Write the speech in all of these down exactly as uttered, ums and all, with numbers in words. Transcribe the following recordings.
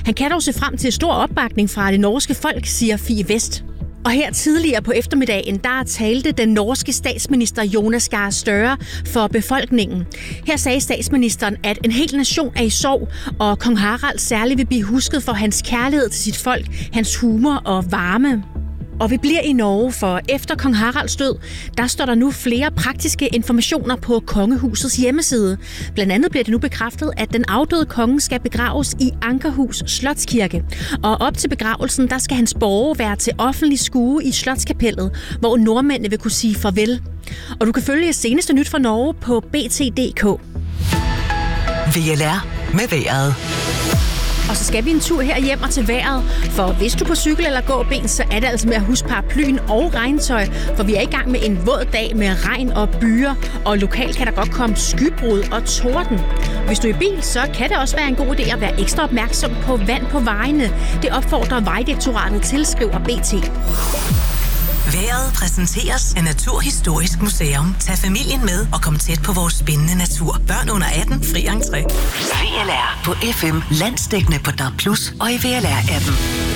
Han kan dog se frem til stor opbakning fra det norske folk, siger Fie Vest. Og her tidligere på eftermiddagen, der talte den norske statsminister Jonas Gahr Støre for befolkningen. Her sagde statsministeren, at en hel nation er i sorg, og kong Harald særligt vil blive husket for hans kærlighed til sit folk, hans humor og varme. Og vi bliver i Norge, for efter kong Haralds død, der står der nu flere praktiske informationer på kongehusets hjemmeside. Blandt andet bliver det nu bekræftet, at den afdøde konge skal begraves i Ankerhus Slotskirke. Og op til begravelsen, der skal hans borge være til offentlig skue i Slotskapellet, hvor nordmændene vil kunne sige farvel. Og du kan følge seneste nyt fra Norge på B T punktum d k. V L R med vejret. Og så skal vi en tur her hjem og til vejret, for hvis du på cykel eller gå ben, så er det altså med at huske paraplyen og regntøj, for vi er i gang med en våd dag med regn og byer, og lokalt kan der godt komme skybrud og torden. Hvis du er i bil, så kan det også være en god idé at være ekstra opmærksom på vand på vejene. Det opfordrer Vejdirektoratet til, skriver B T. Vejret præsenteres af Naturhistorisk Museum. Tag familien med og kom tæt på vores spændende natur. Børn under atten, fri entré. V L R på F M, landsdækkende på D A B plus, og i V L R-appen.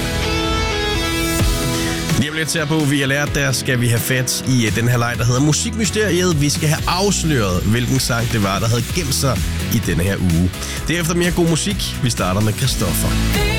Lige om lidt her på V L R, der skal vi have fat i den her leg, der hedder Musikmysteriet. Vi skal have afsløret, hvilken sang det var, der havde gemt sig i denne her uge. Derefter mere god musik. Vi starter med Christoffer.